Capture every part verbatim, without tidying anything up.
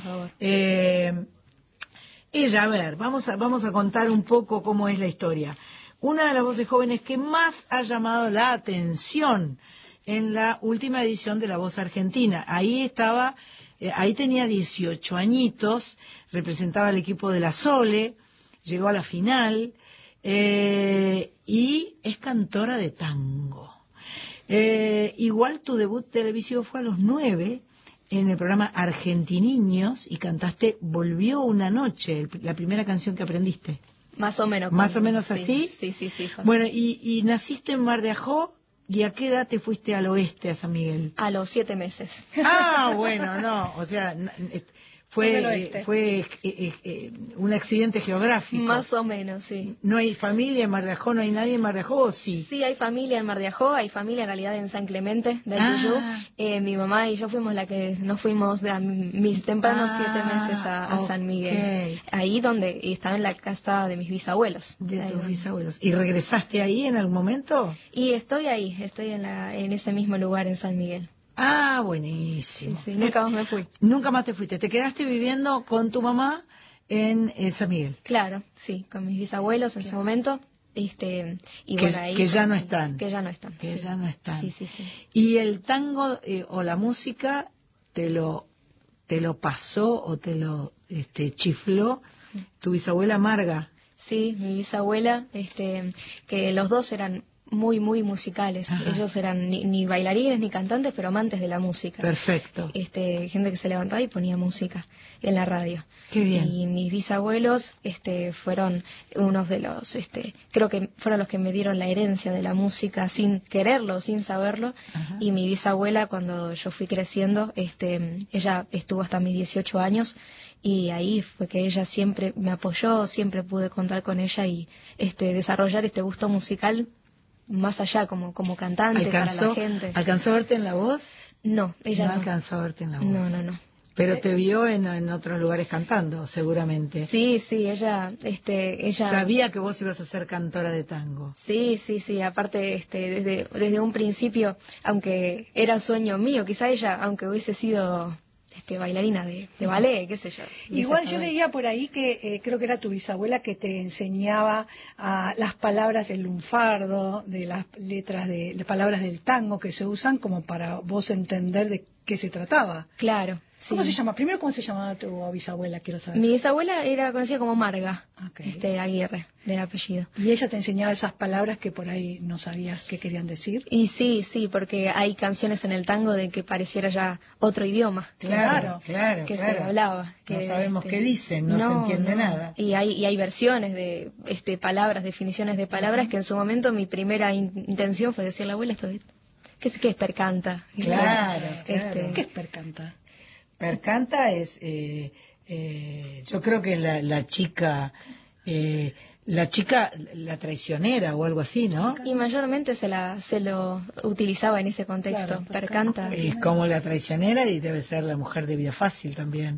favor. Eh, ella, a ver, vamos a, vamos a contar un poco cómo es la historia. Una de las voces jóvenes que más ha llamado la atención en la última edición de La Voz Argentina. Ahí estaba, eh, ahí tenía dieciocho añitos, representaba al equipo de la Sole, llegó a la final, eh, y es cantora de tango. Eh, igual tu debut televisivo fue a los nueve, en el programa Argentiniños, y cantaste Volvió una noche, el, la primera canción que aprendiste. Más o menos. Más con, o menos sí, así. Sí, sí, sí. Fácil. Bueno, y, y naciste en Mar de Ajó, ¿y a qué edad te fuiste al oeste, a San Miguel? A los siete meses. Ah, bueno, no, o sea, fue, fue eh, eh, eh, un accidente geográfico. Más o menos, sí. ¿No hay familia en Mar de Ajó, no hay nadie en Mar de Ajó, o sí? Sí, hay familia en Mar de Ajó, hay familia en realidad en San Clemente, del ah. Tuyú. Eh, mi mamá y yo fuimos la que nos fuimos de a mis tempranos ah, siete meses a, a okay. San Miguel. Ahí donde y estaba en la casa de mis bisabuelos. De ahí tus donde... bisabuelos. ¿Y regresaste ahí en algún momento? Y estoy ahí, estoy en, la, en ese mismo lugar en San Miguel. Ah, buenísimo. Sí, sí, nunca más me fui. Nunca más te fuiste. ¿Te quedaste viviendo con tu mamá en eh, San Miguel? Claro, sí, con mis bisabuelos en claro. ese momento. Este, y que, bueno, ahí, que ya pues, no sí, están. Que ya no están. Que sí. ya no están. Sí, sí, sí. ¿Y el tango eh, o la música te lo, te lo pasó o te lo este, chifló tu bisabuela Marga? Sí, mi bisabuela, este, que los dos eran muy, muy musicales. Ajá. Ellos eran ni, ni bailarines ni cantantes, pero amantes de la música. Perfecto. Este, gente que se levantaba y ponía música en la radio. Qué bien. Y mis bisabuelos, este, fueron unos de los, este, creo que fueron los que me dieron la herencia de la música sin quererlo, sin saberlo. Ajá. Y mi bisabuela, cuando yo fui creciendo, este, ella estuvo hasta mis dieciocho años. Y ahí fue que ella siempre me apoyó, siempre pude contar con ella y este, desarrollar este gusto musical más allá como, como cantante ¿Alcanzó, para la gente. ¿Alcanzó a verte en La Voz? No, ella no. no. alcanzó a verte en La Voz. No, no, no. Pero te vio en, en otros lugares cantando, seguramente. Sí, sí, ella, este, ella... Sabía que vos ibas a ser cantora de tango. Sí, sí, sí, aparte, este, desde, desde un principio, aunque era sueño mío, quizá ella, aunque hubiese sido... Este, bailarina de, de ballet, qué sé yo. Igual yo leía por ahí que eh, creo que era tu bisabuela que te enseñaba a las palabras del lunfardo, de las letras de las palabras del tango que se usan como para vos entender de qué se trataba. Claro. ¿Cómo sí. se llama? Primero, ¿cómo se llamaba tu bisabuela? Quiero saber. Mi bisabuela era conocida como Marga, okay. este, Aguirre, del apellido. ¿Y ella te enseñaba esas palabras que por ahí no sabías qué querían decir? Y sí, sí, porque hay canciones en el tango de que pareciera ya otro idioma. Claro, que, claro, que claro. se hablaba. Que, no sabemos este, qué dicen, no, no se entiende no. nada. Y hay, y hay versiones de este, palabras, definiciones de palabras, uh-huh. que en su momento mi primera in- intención fue decirle, abuela, esto es, ¿qué es, qué es percanta? Claro, claro. Este, ¿Qué es percanta? Percanta es, eh, eh, yo creo que es la, la chica, eh, la chica, la traicionera o algo así, ¿no? Y mayormente se la se lo utilizaba en ese contexto, claro, percanta. Es como la traicionera y debe ser la mujer de Vida Fácil también.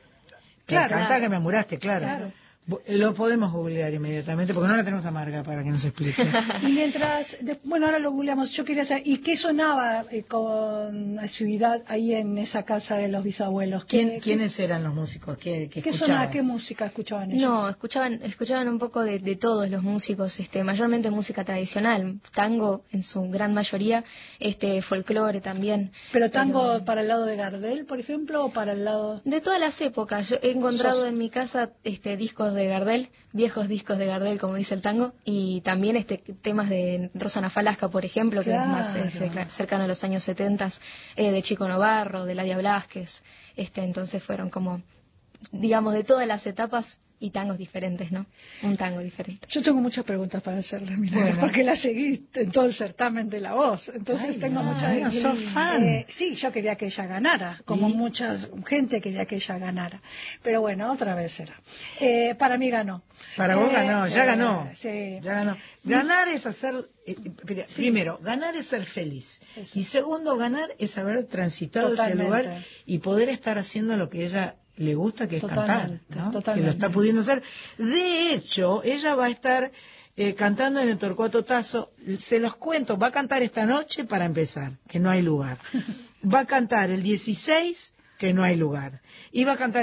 Claro, Percanta claro. que me amuraste, claro. claro. Lo podemos googlear inmediatamente porque no la tenemos a Marga para que nos explique. Y mientras, de, bueno, ahora lo googleamos, yo quería saber, ¿y qué sonaba eh, con asiduidad ahí en esa casa de los bisabuelos? ¿Quién, ¿Qué, ¿Quiénes qué, eran los músicos? ¿Qué, qué, ¿qué sonaba? ¿Qué música escuchaban ellos? No, escuchaban escuchaban un poco de, de todos los músicos, este, mayormente música tradicional, tango en su gran mayoría, este, folclore también. ¿Pero tango pero... para el lado de Gardel, por ejemplo, o para el lado...? De todas las épocas. Yo he encontrado Sos... en mi casa este, discos de Gardel, viejos discos de Gardel, como dice el tango, y también este temas de Rosana Falasca, por ejemplo, claro. que es más eh, cercano a los años setenta, eh, de Chico Novarro, de Ladia Blasquez. Este, entonces fueron como, digamos, de todas las etapas y tangos diferentes, ¿no? Un tango diferente. Yo tengo muchas preguntas para hacerle, Milagros, bueno. porque la seguí en todo el certamen de La Voz. Entonces Ay, tengo no, muchas... No, sos fan. Eh, sí, yo quería que ella ganara, como ¿Y? mucha gente quería que ella ganara. Pero bueno, otra vez será. Eh, para mí ganó. Para eh, vos ganó, sí, ya ganó. Sí. Ya ganó. Ganar es hacer... Eh, sí. Primero, ganar es ser feliz. Eso. Y segundo, ganar es haber transitado Totalmente. ese lugar y poder estar haciendo lo que ella... le gusta, que es totalmente, cantar, ¿no? Totalmente. Que lo está pudiendo hacer. De hecho, ella va a estar eh, cantando en el Torcuato Tazo, se los cuento, va a cantar esta noche para empezar, que no hay lugar. Va a cantar el dieciséis, que no hay lugar. Y va a cantar